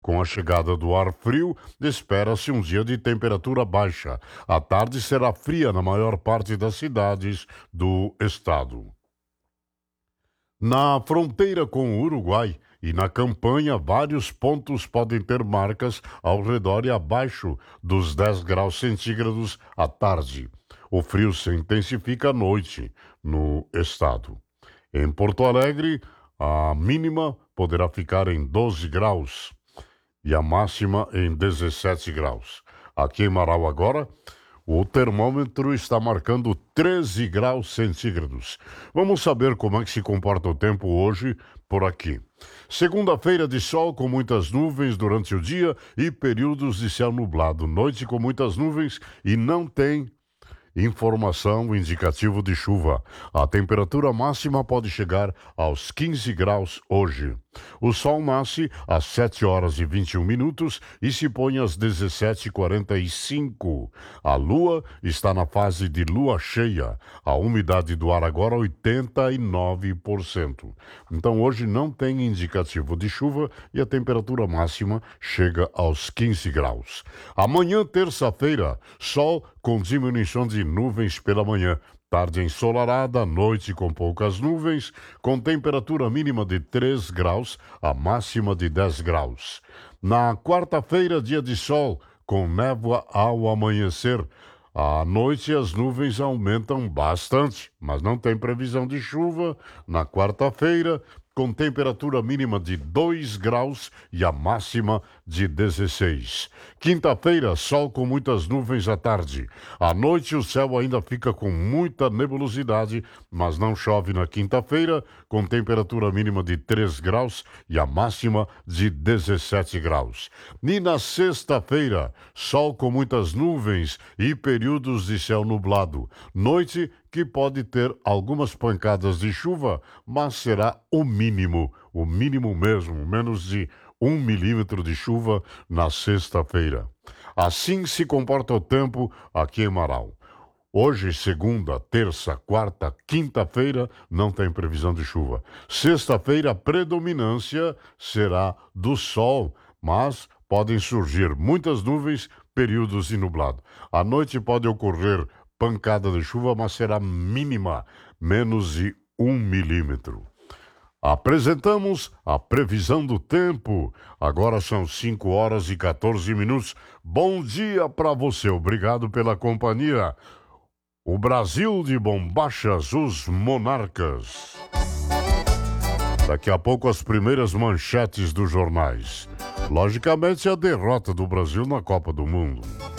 Com a chegada do ar frio, espera-se um dia de temperatura baixa. A tarde será fria na maior parte das cidades do estado. Na fronteira com o Uruguai e na campanha, vários pontos podem ter marcas ao redor e abaixo dos 10 graus centígrados à tarde. O frio se intensifica à noite no estado. Em Porto Alegre, a mínima poderá ficar em 12 graus e a máxima em 17 graus. Aqui em Marau agora, o termômetro está marcando 13 graus centígrados. Vamos saber como é que se comporta o tempo hoje por aqui. Segunda-feira de sol com muitas nuvens durante o dia e períodos de céu nublado. Noite com muitas nuvens e não tem informação indicativo de chuva. A temperatura máxima pode chegar aos 15 graus hoje. O sol nasce às 7 horas e 21 minutos e se põe às 17h45. A lua está na fase de lua cheia. A umidade do ar agora 89%. Então hoje não tem indicativo de chuva e a temperatura máxima chega aos 15 graus. Amanhã, terça-feira, sol com diminuição de nuvens pela manhã. Tarde ensolarada, noite com poucas nuvens, com temperatura mínima de 3 graus, a máxima de 10 graus. Na quarta-feira, dia de sol, com névoa ao amanhecer. À noite as nuvens aumentam bastante, mas não tem previsão de chuva. Na quarta-feira, com temperatura mínima de 2 graus e a máxima de 16. Quinta-feira, sol com muitas nuvens à tarde. À noite o céu ainda fica com muita nebulosidade, mas não chove na quinta-feira, com temperatura mínima de 3 graus e a máxima de 17 graus. E na sexta-feira, sol com muitas nuvens e períodos de céu nublado. Noite que pode ter algumas pancadas de chuva, mas será o mínimo mesmo, menos de 1 milímetro de chuva na sexta-feira. Assim se comporta o tempo aqui em Marau. Hoje, segunda, terça, quarta, quinta-feira, não tem previsão de chuva. Sexta-feira, a predominância será do sol, mas podem surgir muitas nuvens, períodos de nublado. À noite pode ocorrer pancada de chuva, mas será mínima, menos de 1 milímetro. Apresentamos a previsão do tempo. Agora são 5 horas e 14 minutos. Bom dia para você. Obrigado pela companhia. O Brasil de Bombachas, os Monarcas. Daqui a pouco as primeiras manchetes dos jornais. Logicamente a derrota do Brasil na Copa do Mundo.